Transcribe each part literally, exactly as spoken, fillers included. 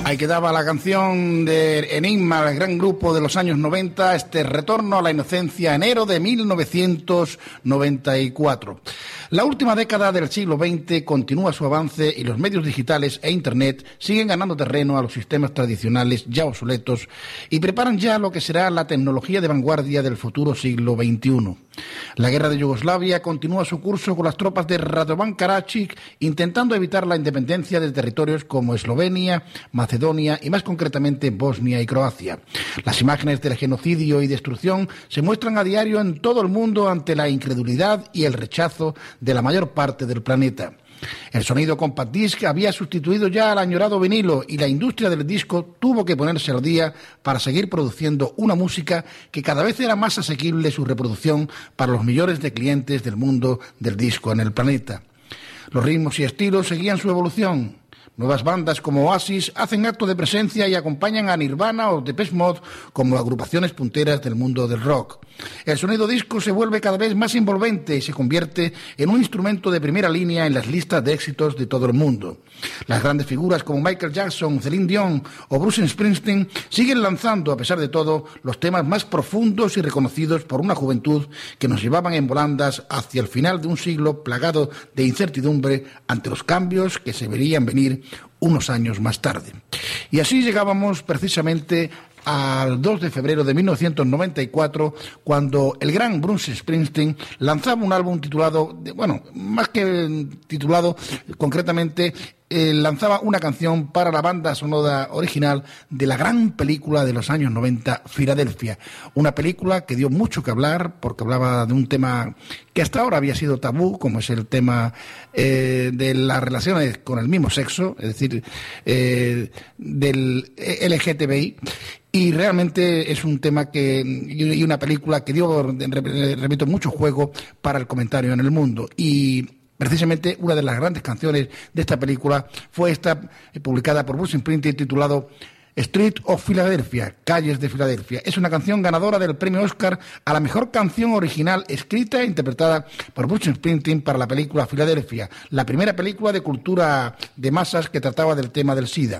Ahí quedaba la canción de Enigma, el gran grupo de los años noventa, este retorno a la inocencia, enero de mil novecientos noventa y cuatro. La última década del siglo veinte continúa su avance y los medios digitales e Internet siguen ganando terreno a los sistemas tradicionales ya obsoletos y preparan ya lo que será la tecnología de vanguardia del futuro siglo veintiuno. La guerra de Yugoslavia continúa su curso con las tropas de Radovan Karadzic intentando evitar la independencia de territorios como Eslovenia, Macedonia y más concretamente Bosnia y Croacia. Las imágenes del genocidio y destrucción se muestran a diario en todo el mundo ante la incredulidad y el rechazo de la mayor parte del planeta. El sonido compact disc había sustituido ya al añorado vinilo y la industria del disco tuvo que ponerse al día para seguir produciendo una música que cada vez era más asequible su reproducción para los millones de clientes del mundo del disco en el planeta. Los ritmos y estilos seguían su evolución. Nuevas bandas como Oasis hacen acto de presencia y acompañan a Nirvana o Depeche Mode como agrupaciones punteras del mundo del rock. El sonido disco se vuelve cada vez más envolvente y se convierte en un instrumento de primera línea en las listas de éxitos de todo el mundo. Las grandes figuras como Michael Jackson, Celine Dion o Bruce Springsteen siguen lanzando, a pesar de todo, los temas más profundos y reconocidos por una juventud que nos llevaban en volandas hacia el final de un siglo plagado de incertidumbre ante los cambios que se verían venir unos años más tarde. Y así llegábamos precisamente al dos de febrero de mil novecientos noventa y cuatro, cuando el gran Bruce Springsteen lanzaba un álbum titulado, bueno, más que titulado, concretamente, eh, lanzaba una canción para la banda sonora original de la gran película de los años noventa, Filadelfia. Una película que dio mucho que hablar, porque hablaba de un tema que hasta ahora había sido tabú, como es el tema eh, de las relaciones con el mismo sexo, es decir, eh, del L G T B I. Y realmente es un tema que y una película que dio, repito, mucho juego para el comentario en el mundo. Y precisamente una de las grandes canciones de esta película fue esta, publicada por Bruce Springsteen, titulado Street of Philadelphia, Calles de Filadelfia. Es una canción ganadora del premio Oscar a la mejor canción original escrita e interpretada por Bruce Springsteen para la película Filadelfia, la primera película de cultura de masas que trataba del tema del SIDA.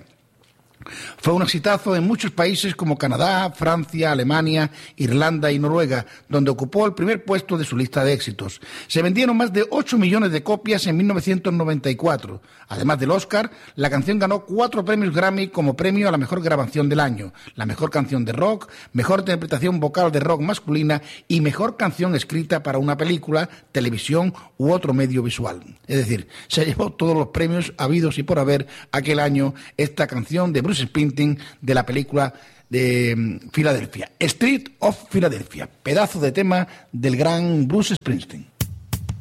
Fue un exitazo en muchos países como Canadá, Francia, Alemania, Irlanda y Noruega, donde ocupó el primer puesto de su lista de éxitos. Se vendieron más de ocho millones de copias en mil novecientos noventa y cuatro. Además del Oscar, la canción ganó cuatro premios Grammy como premio a la mejor grabación del año, la mejor canción de rock, mejor interpretación vocal de rock masculina y mejor canción escrita para una película, televisión u otro medio visual. Es decir, se llevó todos los premios habidos y por haber aquel año esta canción de Bruce Springsteen de la película de Filadelfia, Street of Philadelphia, pedazo de tema del gran Bruce Springsteen.